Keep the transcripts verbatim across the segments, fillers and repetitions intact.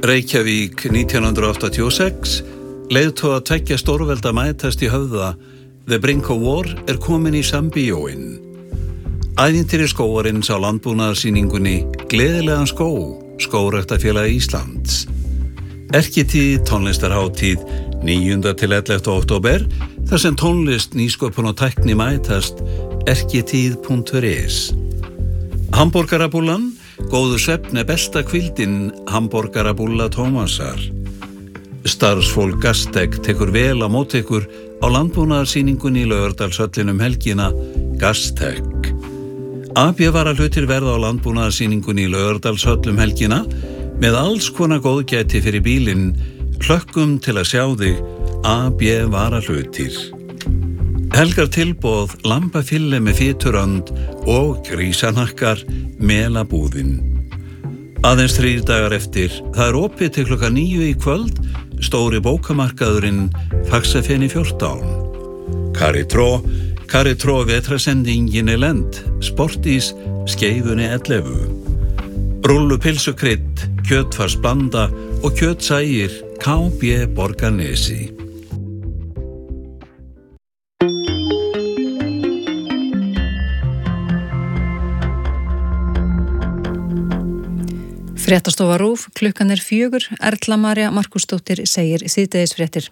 Reykjavík nítján hundruð áttatíu og sex, leiðtoga tveggja stórvelda mætast í Höfða. The Brink of War er komin í sambíóinn. Ævintýri skógarins á landbúnaðarsýningunni Gleðilegan skó, Skógræktarfélag Íslands. Erkitíð tónlistarhátíð níunda til ellefta október, þar sem tónlist, nýsköpun og tækni mætast, erkitíð punktur is. Hamborgarabúllan, góður svefn er besta hvíldin, hamborgarabúlla Tómasar. Starfsfólk Gastek tekur vel á móti ykkur á landbúnaðarsýningunni í Laugardalshöllinum helgina, Gastek. A B varahlutir verða á landbúnaðarsýningunni í Laugardalshöllum helgina með alls konar góðgæti fyrir bílinn. Hlökkum til að sjá þig, A B varahlutir. Helgar tilboð, lambafille með fiturönd og grísanakkar, melabúðin. Aðeins þrír dagar eftir, það er opið til klukkan níu í kvöld, stóri bókamarkaðurinn, Faxafeni fjórtán. Caritró, Caritró vetrasendingin er lent, Sportís, Skeifunni ellefu. Rúllu pilsukrydd, kjötfarsblanda og kjötsægir, K B Borgarnesi. Fréttastofa RÚV, klukkan er fjögur, Erla María Markúsdóttir segir síðdegisfréttir.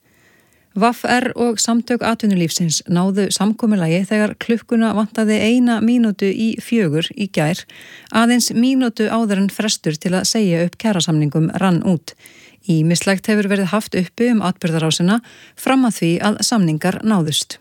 V R og samtök atvinnulífsins náðu samkomulagi þegar klukkuna vantaði eina mínútu í fjögur í gær, aðeins mínútu áður en frestur til að segja upp kjarasamningum rann út. Ýmislegt hefur verið haft uppi um atburðarásina fram að því að samningar náðust.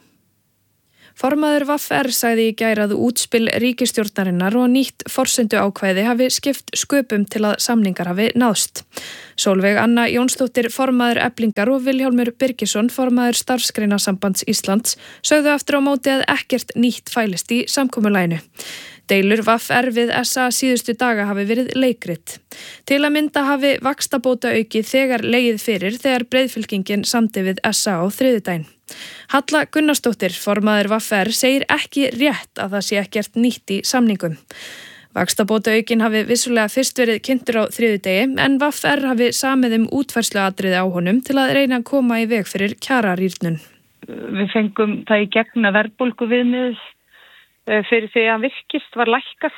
Formaður V R sagði í gær að útspil ríkisstjórnarinnar og nýtt forsenduákvæði hafi skipt sköpum til að samningar hafi náðst. Sólveig Anna Jónsdóttir, formaður Eflingar og Vilhjálmur Birgisson, formaður Starfsgreinasambands Íslands, sögðu aftur á móti að ekkert nýtt fælist í samkomulaginu. Deilur V R við S A síðustu daga hafi verið leikrit. Til að mynda hafi vaxtabótaaukið þegar legið fyrir þegar breiðfylkingin samdi við S A á þriðjudaginn. Halla Gunnarsdóttir, formaður V R, segir ekki rétt að það sé ekkert nýtt í samningum. Vaxtabótaaukin hafi vissulega fyrst verið kynntur á þriðjudegi en V R hafi samið um útfærsluatriði á honum til að reyna að koma í veg fyrir kjararýrnun. Við fengum það í gegn að verðbólguviðmið fyrir því að virkist var lækkað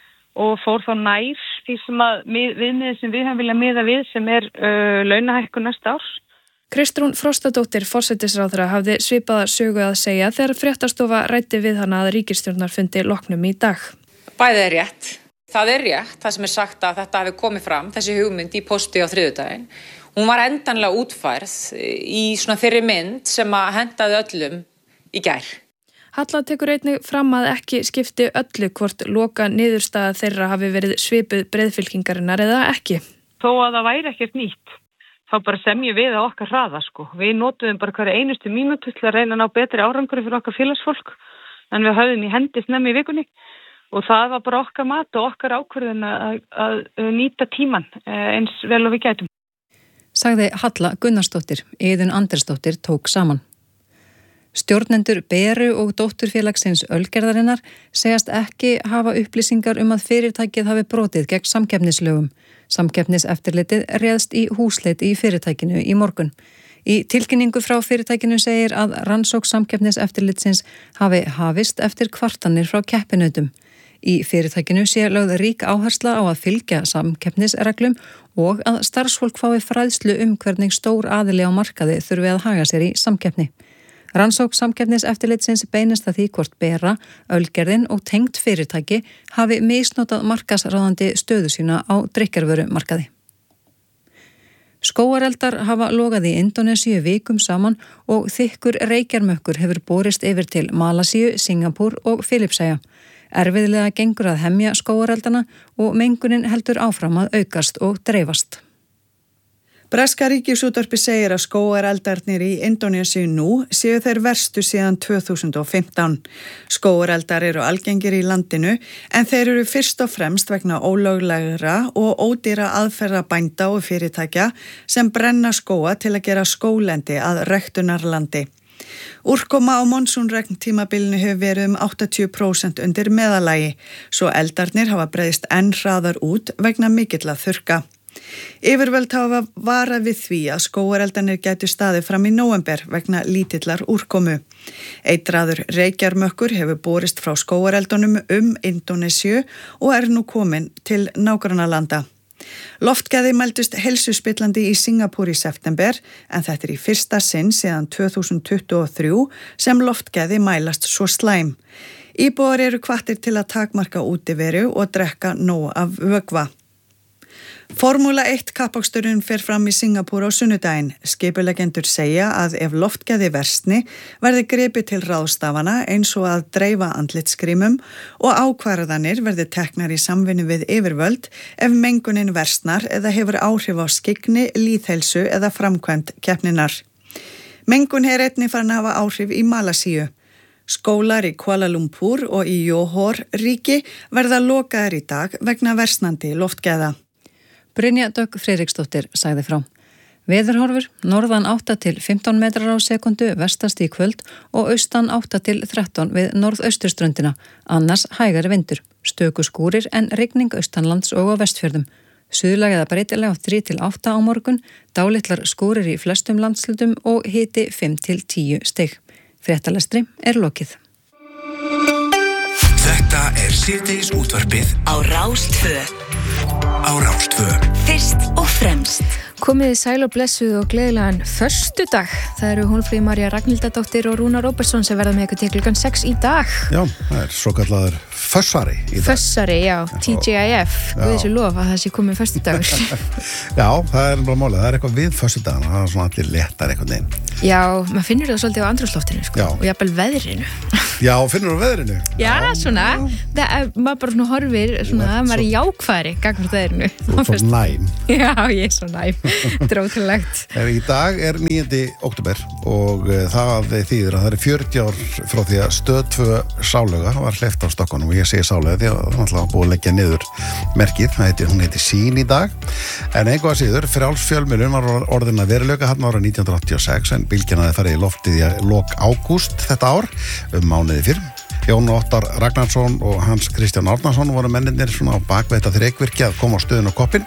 og fór þá nær því sem að viðmiðið sem við höfum viljað miða við sem er uh, launahækkun næsta árs. Kristrún Frostadóttir, forsætisráðherra, hafði svipaða sögu að segja þegar fréttastofa ræddi við hana að ríkisstjórnarfundi loknum í dag. Bæði er rétt. Það er rétt, það sem er sagt að þetta hafi komið fram, þessi hugmynd í posti á þriðjudaginn. Hún var endanlega útfærð í svona þeirri mynd sem að hentaði öllum í gær. Halla tekur einnig fram að ekki skipti öllu hvort loka niðurstaða þeirra hafi verið svipuð breiðfylkingarinnar eða ekki. Þó að það væri ekkert nýtt, þá bara semjum við á okkar hraða sko. Við notuðum bara hverja einustu mínútu til að reyna að ná betri árangri fyrir okkar félagsfólk en við höfðum í hendi snemmi í vikunni og það var bara okkar mat og okkar ákvörðun að, að, að nýta tíman eins vel og við gætum. Sagði Halla Gunnarsdóttir, Iðunn Andrésdóttir tók saman. Stjórnendur Beru og dótturfélagsins Ölgerðarinnar segjast ekki hafa upplýsingar um að fyrirtækið hafi brotið gegn samkeppnislögum. Samkeppniseftirlitið réðst í húsleit í fyrirtækinu í morgun. Í tilkynningu frá fyrirtækinu segir að rannsókn samkeppniseftirlitsins hafi hafist eftir kvartanir frá keppinautum. Í fyrirtækinu sé lögð rík áhersla á að fylgja samkeppnisreglum og að starfsfólk fái fræðslu um hvernig stór aðili á markaði þurfi að haga sér í samkeppni. Rannsókn samkeppniseftirlitsins beinist að því hvort Bera, Ölgerðin og tengd fyrirtæki hafi misnotað markaðsráðandi stöðu sína á drykkjarvörumarkaði. Skógareldar hafa logað í Indónesíu vikum saman og þykkur reykjarmökkur hefur borist yfir til Malasíu, Singapúr og Filippseyja. Erfiðlega gengur að hemja skógareldana og mengunin heldur áfram að aukast og dreifast. Breska ríkisútvarpið segir að skógareldarnir í Indónesíu nú séu þeir verstu síðan tvö þúsund og fimmtán. Skógareldar eru algengir í landinu en þeir eru fyrst og fremst vegna ólöglegra og ódýra aðferða bænda og fyrirtækja sem brenna skóga til að gera skóglendi að ræktunarlandi. Úrkoma á monsúnregn tímabilinu hefur verið um áttatíu prósent undir meðalagi, svo eldarnir hafa breiðst enn hraðar út vegna mikilla þurrka. Yfirvöld hafa varað við því að skógareldarnir gætu staðið fram í nóvember vegna lítillar úrkomu. Eitraður reykjarmökkur hefur borist frá skógareldunum um Indónesíu og er nú komin til nágrannalanda. Loftgæði mældust heilsuspillandi í Singapúr í september en þetta er í fyrsta sinn síðan tvö þúsund tuttugu og þrjú sem loftgæði mælast svo slæm. Íbúar eru hvattir til að takmarka útiveru og drekka nóg af vökva. Formúla eitt kappaksturinn fer fram í Singapúr á sunnudaginn. Skipulegendur segja að ef loftgæði versni verði gripið til ráðstafana eins og að dreifa andlitsgrímum og ákvarðanir verði teknar í samvinnu við yfirvöld ef mengunin versnar eða hefur áhrif á skyggni, lýðheilsu eða framkvæmd keppninar. Mengun er einnig farin að hafa áhrif í Malasíu. Skólar í Kuala Lumpur og í Johor ríki verða lokaðir í dag vegna versnandi loftgæða. Brynja Dögg Friðriksdóttir sagði frá. Veðurhorfur, norðan átta til fimmtán metrar á sekundu vestast í kvöld og austan átta til þrettán við norðausturströndina, annars hægari vindur, stöku skúrir en rigning austanlands og á Vestfjörðum. Suðlæg eða breytilega þrjú til átta á morgun, dálitlar skúrir í flestum landslutum og hiti fimm til tíu stig. Fréttalestri er lokið. Þetta er síðdegis útvarpið á Rás tvö. Á Rás tvö. Fyrst og fremst. Komiði sæl og blessuð og gleðilegan föstudag. Það eru Hólmfríður María Ragnhildardóttir og Rúnar Róbertsson sem verða með ykkur til klukkan sex í dag. Já, það er svo kallaður fössari í dag. Fössari, já, T G I F. Guði sér lof að það sé komið föstudagur. Já, það er bara málið. Það er eitthvað við föstudagana. Það er svona allir léttar eitthvað neginn. Já, maður finnur það svolítið á andrúmsloftinu, sko. Já. Og jafnvel veðrinu. Já, finnur þú veðrinu? Já, svona. Það er, maður bara svona horfir, svona, maður er jákvæðari gagnvart veðrinu. Þú er svo næm. Já, ég er svo næm. Þetta er ótrúlegt. Í dag er níundi október og það þýðir að það er fjörutíu ár frá því að Stöð tvö Sálauga var hleypt á stokkunum og ég segi Sálauga því að það er alltaf búið að leggja niður merkið. Heitir, hún heitir Sín í dag. En einhvað að síður, frjáls fjölmiðlun var orðin að veruleika hann ára nítján hundruð áttatíu og sex en bylgjan hafði farið í loftið í lok ágúst þetta ár um mánuði fyrr. Jón Óttar Ragnarsson og Hans Kristján Árnason voru mennirnir svona á bakveita þrekvirki að koma á stöðun og koppin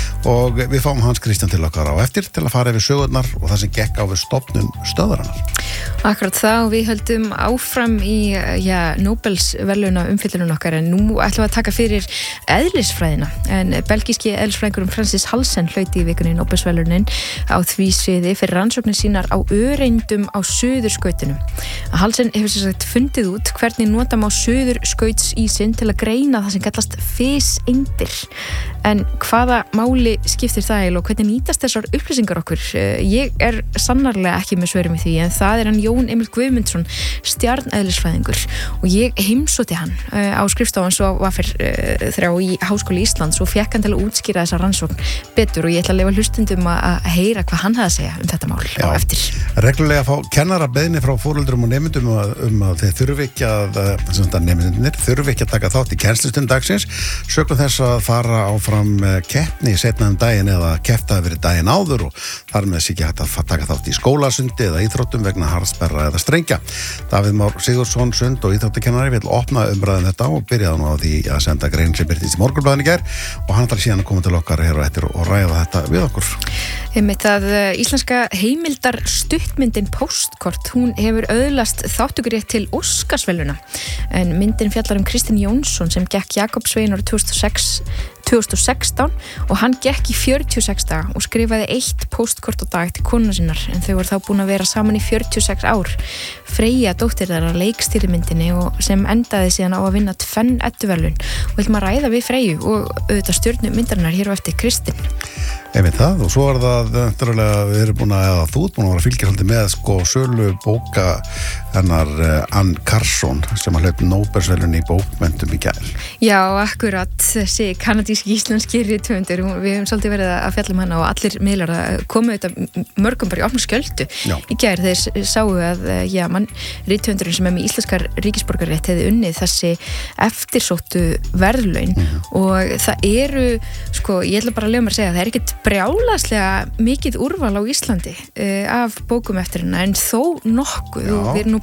og við fáum Hans Kristján til okkar á eftir til að fara yfir sögurnar og það sem gekk á við stofnun stöðvarinnar. Akkurat þá, við höldum áfram í já, Nóbelsverðlauna umfyllunum okkar en nú ætlum við að taka fyrir eðlisfræðina en belgíski eðlisfræðingurum Francis Halsen hlaut í vikunni Nóbelsverðlaunin á því sviði fyrir rannsóknir sínar á öreindum á suðurskautunum. Halsen hefur sér sagt fundið út hvernig nota má suðurskautsísinn til að greina það sem kallast fiseindir. En hvaða máli skiptir það eiginlega og hvernig nýtast þessar upplýsingar okkur? Ég er sannarlega ekki með svörum í því en það er hann Jón Emil Guðmundsson, stjarneðlisfræðingur og ég heimsótti hann á skrifstofan svo var fyrir þrjá í Háskóli Íslands og fekk hann til að útskýra þessa rannsókn betur og ég ætla að leyfa hlustundum að heyra hvað hann hafði að segja um þetta mál á eftir. Reglulega fá kennara beiðni frá foreldrum og nemendum um að, um að þeir þurfi ekki að nemendurnir þurfi ekki að taka þátt í kennslustund dagsins sökum þess að fara áfram keppni seinna um daginn eða keppta yfir daginn áður og þar með sér ekki hægt að taka þátt í skólasundi eða íþróttum vegna harðsperra eða strengja. Davíð Már Sigurðsson sund og íþróttakennari vill opna umræðum þetta og byrjaði nú á því að senda grein sem birtist í Morgunblaðinu í gær og hann þarf síðan að koma til okkar hér og eftir og ræða þetta við okkur. Einmitt að íslenska heimildar stuttmyndin Póstkort, hún hefur öðlast þáttökurétt til Óskarsverðlauna en myndin fjallar um Kristinn Jónsson sem gekk Jakobsveginn árið tvö þúsund og sex tvö þúsund og sextán og hann gekk í fjörutíu og sex daga og skrifaði eitt póstkort á dag til konuna sinnar en þau voru þá búin að vera saman í fjörutíu og sex ár. Freyja dóttir þeirra leikstýrði myndinni og sem endaði síðan á að vinna tvenn edduverðlaun og vill maður ræða við Freyju og auðvitað stjörnu myndarinnar hér á eftir Kristinn. Einmitt það og svo er það eftirlega við erum búin að, eða þú ert búin að vera að fylgja svolítið með sko sölu bóka hennar uh, Ann Carson sem að hlaup Nóbelsverðlaun í bókmenntum í gær. Já, akkurat þessi kanadíski íslenski rithöfundur, við höfum svolítið verið að fjalla um hana og allir miðlar að koma auðvitað mörgum bara í opna skjöldu já. Í gær þeir sáu að já, mann rithöfundurinn sem er með íslenskar ríkisborgarrétt hefði unnið þessi eftirsóttu verðlaun mm-hmm. og það eru, sko, ég ætla bara að leyfa mér að segja, það er ekkert brjálaslega mikið úrval á Íslandi uh, af bókum eftir hennar en þó nokkuð Já. Og við erum nú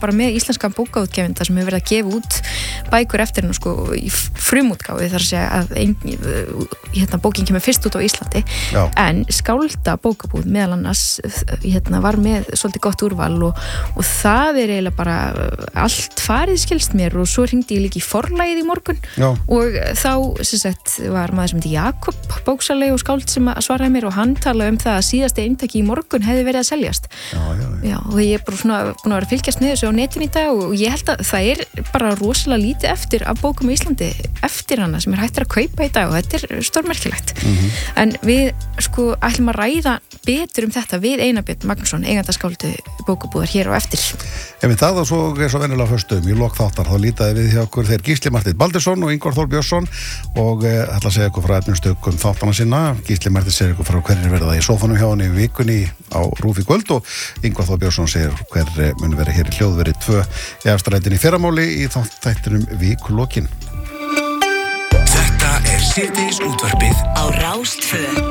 bara með íslenskan bókaútgefenda sem hefur verið að gefa út bækur eftir hennu sko í frumútgáfi þar að segja að ein, hérna, bókin kemur fyrst út á Íslandi. Já. En Skálda bókabúð meðal annars hérna, var með svolítið gott úrval og, og það er eiginlega bara allt farið skilst mér og svo hringdi ég líka í forlagið í morgun. Já. Og þá sem sagt var maður sem heiti Jakob bóksali og skáld sem svaraði mér og hann talaði um það að síðasti eintaki í morgun hefði verið að seljast. Já, já, já. Já, og ég er bara svona búin að vera að fylgjast með þessu á netinu í dag og ég held að það er bara rosalega lítið eftir af bókum í Íslandi eftir hana sem er hættir að kaupa í dag og þetta er stórmerkilegt. Mm-hmm. En við sko ætlum að ræða betur um þetta við Einar Björn Magnússon, eiganda Skáldu bókabúðar hér á eftir. Ef við það og svo er svo venjulega föstum í lok þáttar þá lítaði við hjá okkur þeir Gísli Marteinn Baldursson og Ingvar Þór Björnsson og eh, ætla að segja ykkur frá efnumstökum þáttana sinna. Gísli Marteinn segir ykkur frá hverjir verða í sófanum hjá hann í vikunni á Rúf í kvöld og Ingvar Þór Björnsson segir hver mun vera hér í hljóðveri tvö í Efstaleitinu í fyrramáli í þáttunum vikulokin. Þetta er síðdegis útvarpið á Rás tvö.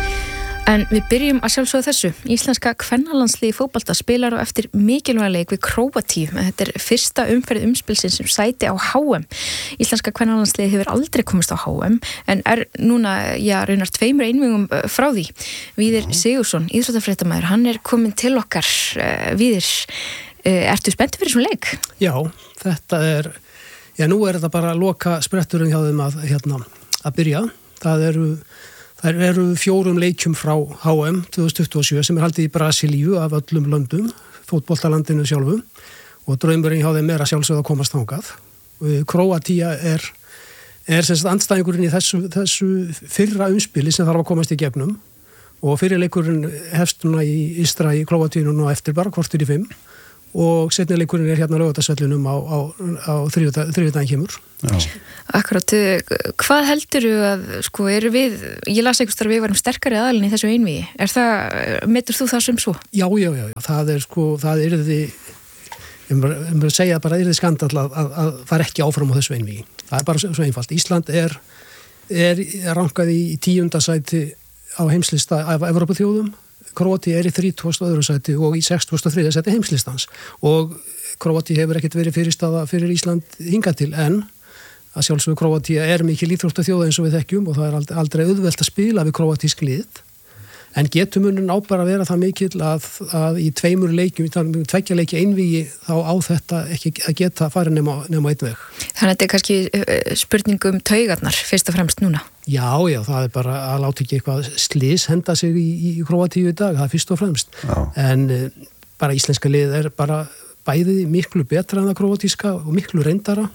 En við byrjum að sjálfsögðu þessu. Íslenska kvennalandsliði í fótbolta spilar á eftir mikilvæga leik við Króatíu. Þetta er fyrsta umferð umspilsins sem sæti á H M. Íslenska kvennalandsliði hefur aldrei komist á H M en er núna, já, raunar tveimur einvígum frá því. Víðir Sigursson, íþróttafréttamaður, hann er komin til okkar. Víðir, ertu spenntur fyrir svona leik? Já, þetta er, já, nú er þetta bara loka spretturinn hjá þeim að, hérna, að byrja. Það eru Það eru fjórum leikjum frá H M tvö þúsund tuttugu og sjö sem er haldið í Brasilíu af öllum löndum, fótboltalandinu sjálfu og draumurinn hjá þeim er að sjálfsögða að komast þangað. Króatía er, er sem sagt andstæðingurinn í þessu, þessu fyrra umspili sem þarf að komast í gegnum og fyrirleikurinn hefst núna í Ístra í Króatíu og eftir bara kortur í fimm og setni leikurinn er hérna á Laugardalsvellinum á, á, á þriðjudaginn kemur. Já. Akkurat, hvað heldurðu að, sko, eru við, ég las einhvers þar að við varum sterkari aðalinn í þessu einvígi, er það, metur þú það sem svo? Já, já, já, já. það er sko, það er því, ég mér að segja bara, er því skandall að, að, að fara ekki áfram á þessu einvígi. Það er bara svo einfalt. Ísland er, er rankað í tíunda sæti á heimslista af Evrópuþjóðum. Króatía er í þrítugasta og öðru sæti og í sextugasta og þriðja sæti heimslistans og Króatía hefur ekkert verið fyrirstaða fyrir Ísland hingað til en að sjálfsögur Króatía er mikil íþróttaþjóð eins og við þekkjum og það er aldrei auðvelt að spila við króatísk lið en getur munurinn á bara að vera það mikil að, að í tveimur leikjum, í tveggja leikja einvígi þá á þetta ekki að geta farið nema, nema einn veg. Þannig að þetta er kannski spurning um taugarnar fyrst og fremst núna? Já, já, það er bara að láta ekki eitthvað slys henda sig í, í Króatíu í dag, það er fyrst og fremst. Já. En bara íslenska lið er bara bæði miklu betra en það króatíska og miklu reyndara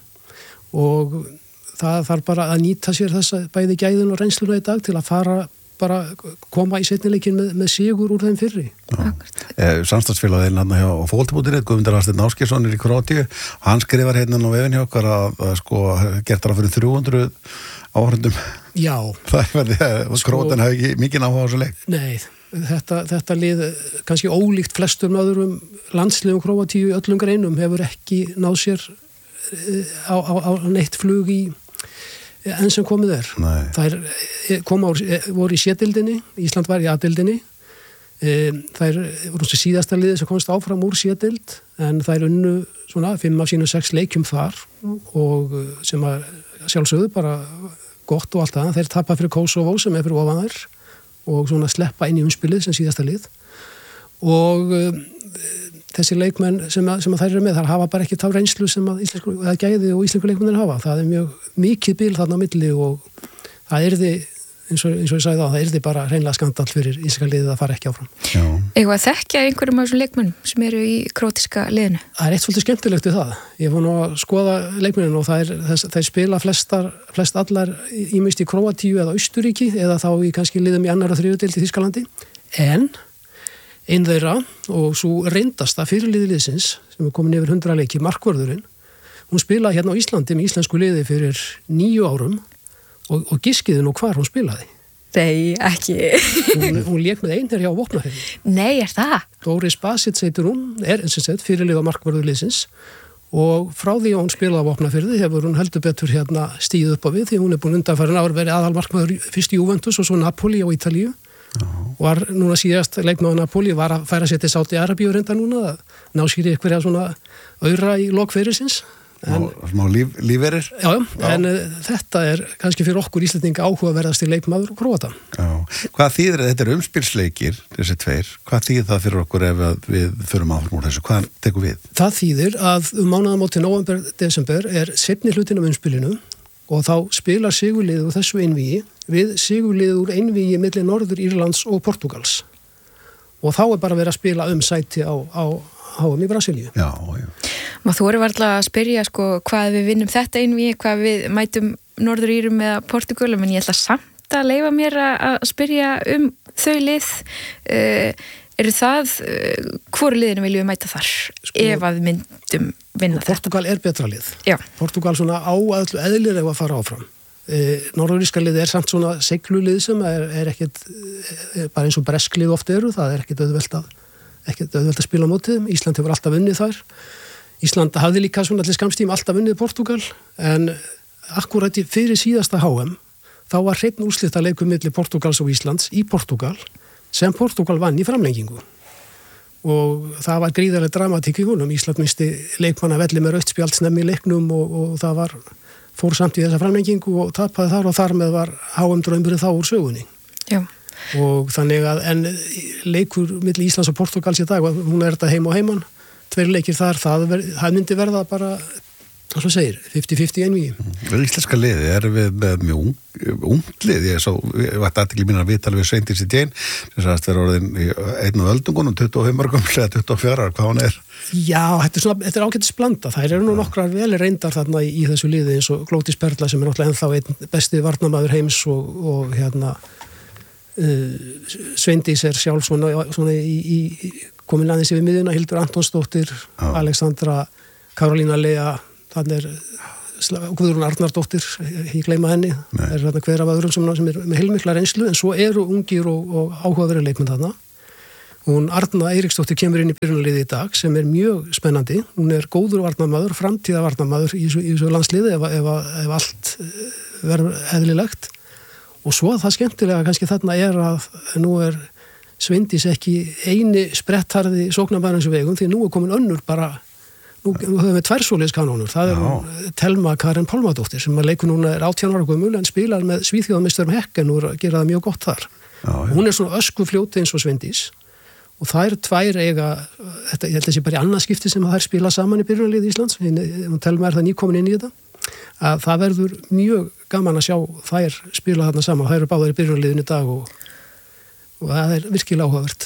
og það þarf bara að nýta sér þessa bæði gæðin og reynsluna í dag til að fara bara koma í setnileikin með, með sigur úr þeim fyrri. Eh, Samstarfsfélaginn hann hjá fótbolti.net, Guðmundur Hafsteinn Ásgeirsson er í Króatíu, hann skrifar hérna á vefinn hjá okkar að, að sko gert það fyrir þrjú hundruð áhörndum. Já. Það verði að Króatíu hafi ekki mikið áhuga á þessu leik. Nei, þetta, þetta lið kannski ólíkt flestum öðrum landsliðum Króatíu í öllum greinum hefur ekki náð sér á, á, á neitt flug í enn sem komið er. Nei. Það er koma voru í C-dildinni, Ísland var í A-dildinni. Það er voru síðasta liðið sem komst áfram úr C-dild en það er unnu svona fimm af sínu sex leikjum þar og sem að sjálfsögðu bara gott og allt það. Þeir tapa fyrir Kosovo sem er fyrir ofan þær og svona sleppa inn í umspilið sem síðasta lið og þessi leikmenn sem að, sem að þær eru með, þar hafa bara ekki þá reynslu sem að íslensku, eða gæði og íslensku leikmennir hafa. Það er mjög mikið bil þarna á milli og það yrði, eins og, eins og ég sagði þá, það yrði bara hreinlega skandall fyrir íslenska liðið að fara ekki áfram. Já. Eða að þekkja einhverjum af þessum leikmennum sem eru í króatíska liðinu? Það er eitt svolítið skemmtilegt við það. Ég fór nú að skoða leikmennin og það er, þess, þeir spila flestar, flest allar ímist í Króatíu eða Austurríki eða þá í kannski liðum í annar og þriðju deild í Þýskalandi. En einn þeirra og svo reyndasta fyrirliði liðsins sem er komin yfir hundra leiki, markvörðurinn, hún spilaði hérna á Íslandi með íslensku liði fyrir níu árum og, og giskiði nú hvar hún spilaði. Nei, ekki. Hún, hún lék með einn hjá Vopnafirði. Nei, er það? Doris Basit heitir hún, er eins og sett fyrirlið á markvörður liðsins og frá því að hún spilaði á Vopnafirði hefur hún heldur betur hérna stíð upp á við því hún er búin undanfærin ár verið aðal markvörður fyrst í Juventus og svo Napoli á Ítalíu. Já. var núna síðast leikmaður Napoli, var að færa sér til Sáti Arabíu reynda núna, að ná sér í eitthvað svona auðra í lok ferilsins. En, smá líf, lífverir já, já, en uh, þetta er kannski fyrir okkur Íslendinga áhugaverðast í leikmaður og Króata. Já, hvað þýðir, þetta er umspilsleikir þessi tveir, hvað þýðir það fyrir okkur ef við förum áfram úr þessu, hvað tekur við? Það þýðir að um mánaðamóti nóvember, desember er seinni hlutin af umspilinu og þá spilar sigurliðið úr þessu einvígi við sigurliðið úr einvígi milli Norður Írlands og Portúgals og þá er bara verið að spila um sæti á, á H M í Brasilíu. Já, já. Maður þú eru varlega að spyrja sko hvað við vinnum þetta einvígi, hvað við mætum Norður Írum eða Portúgalum, en ég ætla samt að leyfa mér að spyrja um þau lið. Uh, eru það, uh, hvoru liðinu viljum við mæta þar sko, ef að við myndum vinna þetta? Portúgal er betra lið. Já. Portúgal svona á öllu eðlir ef að fara áfram. Uh, Norðuríska lið er samt svona seglulið sem er, er ekkit, er bara eins og bresklið oft eru, það er ekkit auðvelt að ekkert auðvelt að spila á mótið. Ísland hefur alltaf vunnið þar. Ísland hafði líka svona allir skamstíma alltaf vunnið Portúgal, en akkurat fyrir síðasta H M þá var hreinn úrslita leikur milli Portúgals og Íslands í Portúgal sem Portúgal vann í framlengingu. Og það var gríðarleg dramatík í honum. Ísland misti leikmanna velli með rautt spjald snemmi í leiknum og, og það var fór samt í þessa framlengingu og tapaði þar og þar með var H M draumurinn þá úr sögunni. Já. Og þannig að en leikur milli Íslands og Portúgals í dag, hún er þetta heim og heimann, tveir leikir þar, það, ver, það myndi verða bara, eins og segir, fimmtíu fimmtíu einvígi. Íslenska liði er við með mjög ung, ungt liði, ég, ég vært aðtekli mín að vita alveg Sveindís í Jane, sem sagðist vera orðin í einn og öldungunum, tuttugu og fimm ára gömul eða tuttugu og fjögur ára, hvað hún er? Já, þetta er, svona, þetta er ágætis blanda, þær eru nú nokkrar vel reyndar þarna í, í þessu liði eins og Glódís Perla sem er náttúrulega ennþá einn besti varnarmaður heims og, og hérna uh, Sveindís er sjálf svona, svona í, í komin aðeins yfir miðjuna, Hildur Antonsdóttir, Já. Alexandra Karolína Lea, þannig er Guðrún Arnardóttir, ég gleyma henni, það er hérna hver af öðrum sem, sem er með heilmikla reynslu, en svo eru ungir og, og áhugaverið leikmenn þarna. Hún Arna Eiríksdóttir kemur inn í byrjunarliði í dag sem er mjög spennandi, hún er góður varnarmaður, framtíða varnarmaður í þessu, í þessu landsliði ef, ef, ef allt verður eðlilegt. Og svo það skemmtilega kannski þarna er að nú er Sveindís ekki eini sprettharði sóknarmæðurins vegum, því nú er komin önnur bara, nú, nú höfum við tvær svoleiðiskanónur, það er Já. Telma Karin Pálmadóttir sem að leikur núna er átján ára gömul en spilar með Svíþjóðarmeisturum Hekken og gera það mjög gott þar. Já, ja. Hún er svona öskufljóti eins og Sveindís og það eru tvær eiga, þetta, ég held að þessi bara í annað skipti sem að þær spila saman í byrjunarliði Íslands, og Telma er það nýkomin inn í þetta, að það verður mjög gaman að sjá þær spila þarna saman, þær eru báðar í byrjunarliðinu í dag og og það er virkilega áhugavert.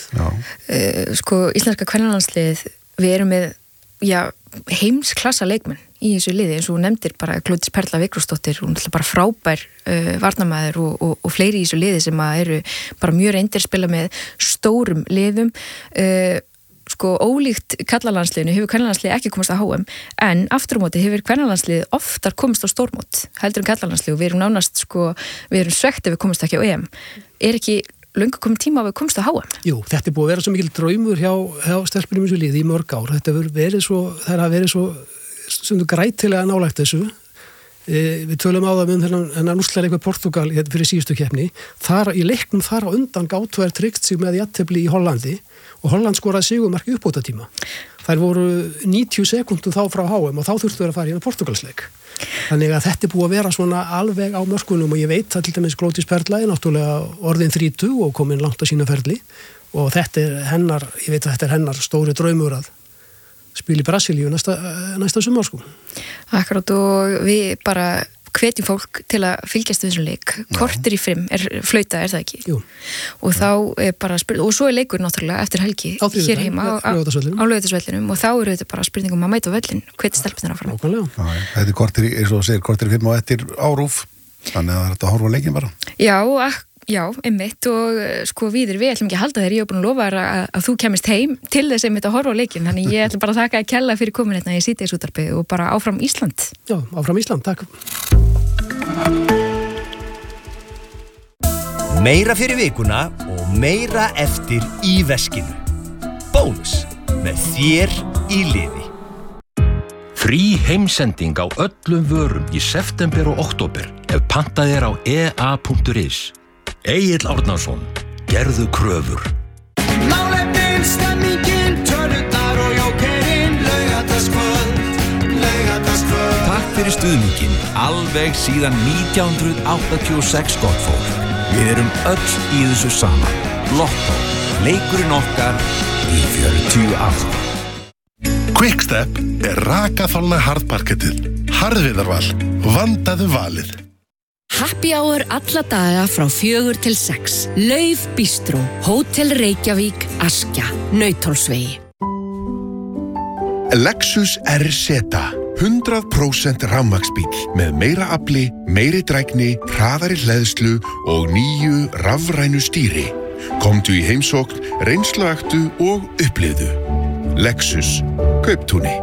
Uh, sko, íslenska kvennalandsliðið, við erum með já, heimsklassa leikmenn í þessu liði, eins og hún nefndir bara Glódís Perla Vikrúsdóttir, hún er bara frábær uh, varnarmaður og, og, og fleiri í þessu liði sem að eru bara mjög reyndir spila með stórum liðum. Uh, sko, ólíkt kallalandsliðinu hefur kvennalandsliðið ekki komast að H M, en aftur á móti hefur kvennalandsliðið oftar komast á stórmót heldur en kallalandsliðið, við erum nánast sko, við erum svegt ef við komast ekki á E M. Er ekki löngu komið tíma að við komst að H M? Jú, þetta er búið að vera svo mikil draumur hjá, hjá stelpunum í þessu liði í mörg ár. Þetta hefur verið svo, það er að verið svo stundu grætilega nálægt þessu. E, við tölum á það um þennan úrslagleik við Portúgal fyrir síðustu keppni. Þar, í leiknum þar á undan gátu þær tryggt sig með jafntefli í Hollandi og Holland skoraði sigurmark í uppbótartíma. Þær voru níutíu sekúndum þá frá H M og þá þurftu þær að fara í Portúgalsleik. Þannig að þetta er búið að vera svona alveg á mörkunum og ég veit að til dæmis Glódís Perla er náttúrulega orðin þrítug og komin langt á sína ferli og þetta er hennar, ég veit að þetta er hennar stóri draumur að spila í Brasilíu næsta, næsta sumar sko. Akkurat og við bara hvetjum fólk til að fylgjast við þessum leik. Kortir í fimm er flauta, er það ekki? Jú. Og þá er bara spurning, og svo er leikur náttúrulega eftir helgi hér heima á, á, á Laugardalsvellinum og þá eru þetta bara spurningum að mæta á völlin, hvet stelpunar áfram. Nákvæmlega. Þetta er kortir, eins og segir, kortir í fimm og eftir árúf, þannig að það er þetta að horfa á leikin bara. Já, ak Já, einmitt og sko Víðir, við ætlum ekki að halda þér, ég hef búin að lofa að, að þú kemist heim til þess einmitt að horfa á leikinn, þannig ég ætlum bara að þakka að kella fyrir komin hérna í síðdegisútvarpið og bara áfram Ísland. Já, áfram Ísland, takk. Meira fyrir vikuna og meira eftir í veskinu. Bónus með þér í liði. Frí heimsending á öllum vörum í september og október ef pantað er á e a punktur is. Egill Árnason, gerðu kröfur. Málefnin, stemmingin, tölurnar og jókerinn, Laugardagskvöld, Laugardagskvöld. Takk fyrir stuðningin, alveg síðan nítján hundruð áttatíu og sex gott fólk. Við erum öll í þessu saman. Lotto, leikurinn okkar í fjörutíu ár. Quickstep er rakaþolna harðparkettið. Harðviðarval, vandaðu valið. Happy hour alla daga frá fjögur til sex. Lauf Bistró, Hótel Reykjavík, Askja, Nauthólsvegi. Lexus R Z, hundrað prósent rafmagnsbíll með meira afli, meiri drægni, hraðari hleðslu og nýju rafrænu stýri. Komdu í heimsókn, reynsluaktu og upplifðu. Lexus, Kauptúni.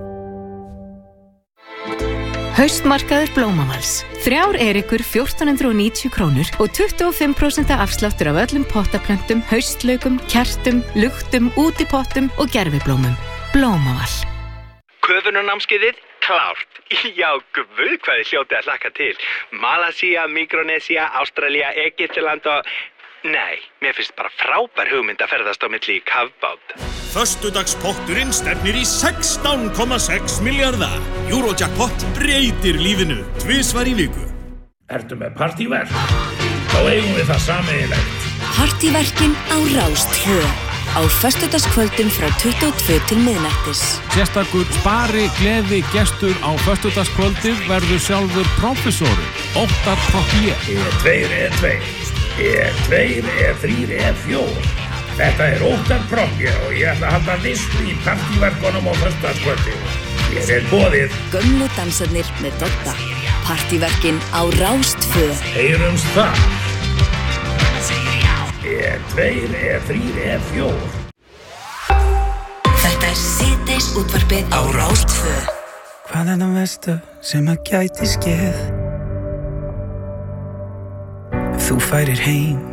Haustmarkaður Blómavals. Þrjár erikur fjórtán hundruð og níutíu krónur og tuttugu og fimm prósent afsláttur af öllum pottaplöntum, haustlaukum, kertum, luktum, útipottum og gerviblómum. Blómaval. Köfunarnámskeiðið klárt. Já, guð hvað þið hljótið að hlakka til. Malasía, Mikronesía, Ástralía, Egyptaland og... Nei, mér finnst bara frábær hugmynd að ferðast á milli í kafbát. Föstudagspotturinn stefnir í sextán komma sex milljarða. Eurojackpot breytir lífinu tvisvar í viku. Ertu með partíverk? Þá eigum við það sameiginlegt. Partíverkin á Rás tvö. Á föstudagskvöldum frá tuttugu og tvö til miðnættis. Sérstakur spari gleði gestur á föstudagskvöldið verður sjálfur prófessorinn Óttar Proppé. E tveir, E tveir. E tveir, E þrír, E fjórir. Þetta er Óttar Proppé og ég ætla að halda veislu í partíverkunum á föstudagskvöldið. Ég er boðið. Gömlu dansarnir með Dodda. Partíverkin á Rás tvö. Heyrumst það. E tveir, E þrír, E fjórir. Þetta er síðdeis útvarpið á Rás tvö. Hvað er það versta sem að gæti skeð? Ef þú færir heim